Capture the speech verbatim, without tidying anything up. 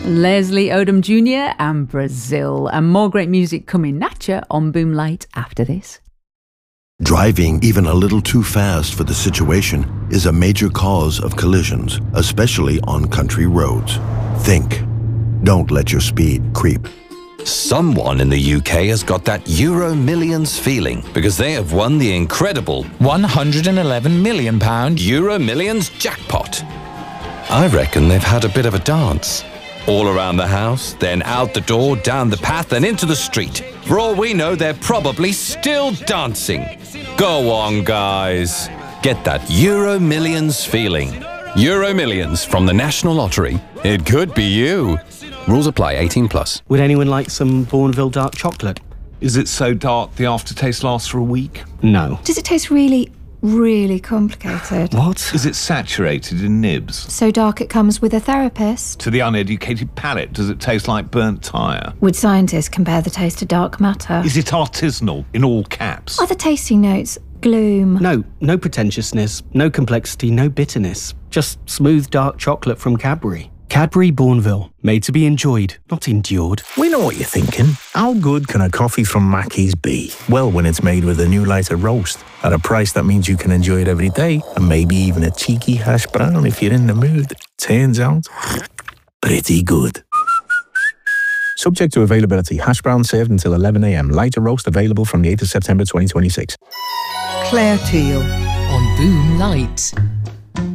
Leslie Odom Junior and Brazil. And more great music coming at you on Boomlight after this. Driving even a little too fast for the situation is a major cause of collisions, especially on country roads. Think. Don't let your speed creep. Someone in the U K has got that Euro Millions feeling because they have won the incredible one hundred eleven million pound Euro Millions jackpot. I reckon they've had a bit of a dance. All around the house, then out the door, down the path and into the street. For all we know, they're probably still dancing. Go on, guys. Get that Euro Millions feeling. Euro Millions from the National Lottery. It could be you. Rules apply, eighteen plus. Would anyone like some Bourneville dark chocolate? Is it so dark the aftertaste lasts for a week? No. Does it taste really, really complicated? What? Is it saturated in nibs? So dark it comes with a therapist? To the uneducated palate, does it taste like burnt tyre? Would scientists compare the taste to dark matter? Is it artisanal, in all caps? Are the tasting notes gloom? No, no pretentiousness, no complexity, no bitterness. Just smooth dark chocolate from Cadbury. Cadbury Bourneville, made to be enjoyed, not endured. We know what you're thinking. How good can a coffee from Mackey's be? Well, when it's made with a new lighter roast, at a price that means you can enjoy it every day, and maybe even a cheeky hash brown if you're in the mood. Turns out, pretty good. Subject to availability. Hash brown served until eleven a m. Lighter roast available from the eighth of September twenty twenty-six. Claire Teal on Boomlight.